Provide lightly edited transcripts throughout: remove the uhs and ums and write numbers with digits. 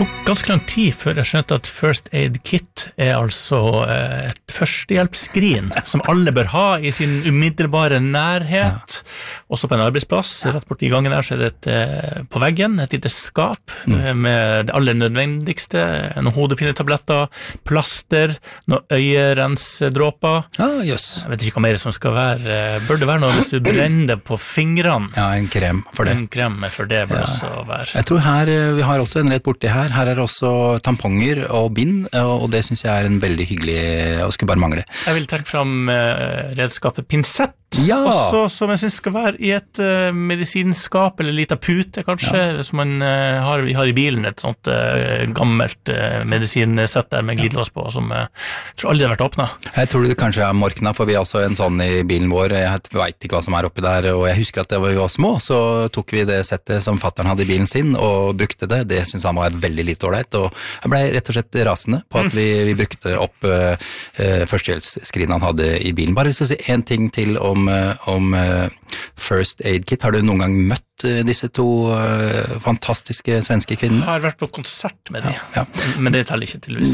tok ganske lang tid før jeg skjønte at First Aid Kit altså et førstehjelpsskrin som alle bør ha i sin umiddelbare nærhet, også på en arbeidsplass. Rett borti gangen der så det på veggen et lite skap med det aller nødvendigste, noen hodepinetabletter, plaster, noen øyerensdråper. Yes. Jeg vet ikke hva mer som skal være. Bør det være noe hvis du brenner det på fingrene? Ja, en krem for det. En krem for det bør også være. Jeg tror her, vi har også en rett borti her. Her det også tamponger og bind, og det synes jeg en veldig hyggelig, og skulle bare mangle. Jeg vil trekke fram redskapet pinsett, også som jeg synes skal være i et medisinskap, eller lite pute kanskje, hvis man vi har i bilen et sånt gammelt medisinsett der med glidelås på, som jeg tror aldri har vært åpnet. Jeg tror det kanskje morkna, for vi har også en sånn i bilen vår, jeg vet ikke hva som oppi der, og jeg husker at da vi var små, så tok vi det settet som fatteren hadde i bilen sin, og brukte det synes han var veldig lite ordentlig, og jeg ble rett og slett rasende på at vi brukte opp førstehjelpsskrinet han hadde i bilen. Bare lyst til å si en ting til om First Aid Kit. Har du noen gang møtt disse to fantastiske svenske kvinnene? Jeg har vært på konsert med dem, men det teller ikke tydeligvis.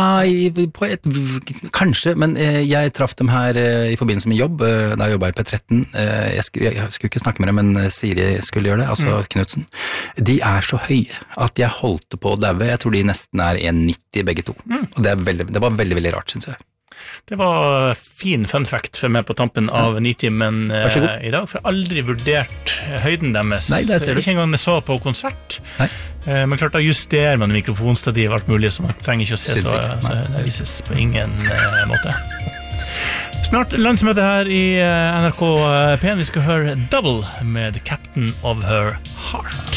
Kanskje, men jeg traff dem her i forbindelse med jobb, da jeg jobbet i P13. Jeg skulle ikke snakke med dem, men Siri skulle gjøre det, altså Knudsen. De så høye at jeg holdt på å daue. Jeg tror de nesten 1,90 begge to. Og det var veldig, veldig rart, synes jeg. Det var fin fun fact for meg på tampen av Nitimen i dag, for jeg har aldri vurdert høyden deres. Nei, det ser du. Ikke engang jeg så på konsert. Nei. Men klart da justerer man mikrofonstativ og alt mulig, så man trenger ikke å se så det vises på ingen måte. Snart landsmøte her i NRK P1. Vi skal høre Double med Captain of Her Heart.